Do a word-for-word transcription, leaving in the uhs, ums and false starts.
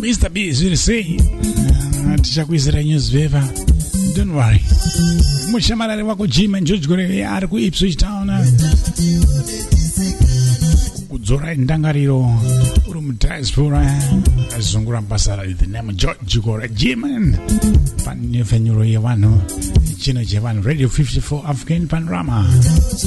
Mister B will say, tichakuizira newspaper. Don't worry. Mushamarare wako Jim and George Gore ari ku Ipswich Town. Kudzora ndangariro uri mu diaspora azungura basara with the name George Gore Jim pan new venue ya vanhu chino che vanhu Radio fifty-four African Panorama.